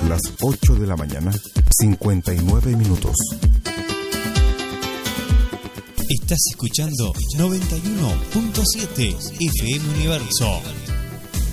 Son las 8 de la mañana, 59 minutos. Estás escuchando 91.7 FM Universo.